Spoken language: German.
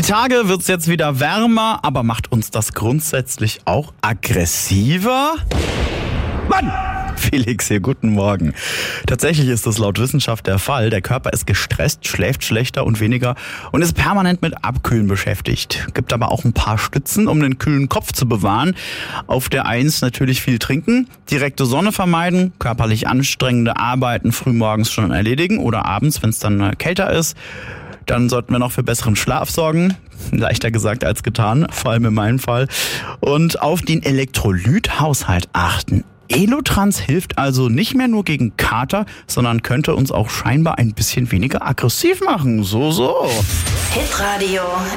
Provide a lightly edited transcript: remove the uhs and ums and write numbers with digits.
Tage wird es jetzt wieder wärmer, aber macht uns das grundsätzlich auch aggressiver? Mann! Felix hier, guten Morgen. Tatsächlich ist das laut Wissenschaft der Fall. Der Körper ist gestresst, schläft schlechter und weniger und ist permanent mit Abkühlen beschäftigt. Gibt aber auch ein paar Stützen, um den kühlen Kopf zu bewahren. Auf der 1 natürlich viel trinken, direkte Sonne vermeiden, körperlich anstrengende Arbeiten frühmorgens schon erledigen oder abends, wenn es dann kälter ist. Dann sollten wir noch für besseren Schlaf sorgen. Leichter gesagt als getan, vor allem in meinem Fall. Und auf den Elektrolythaushalt achten. Elotrans hilft also nicht mehr nur gegen Kater, sondern könnte uns auch scheinbar ein bisschen weniger aggressiv machen. So. Hitradio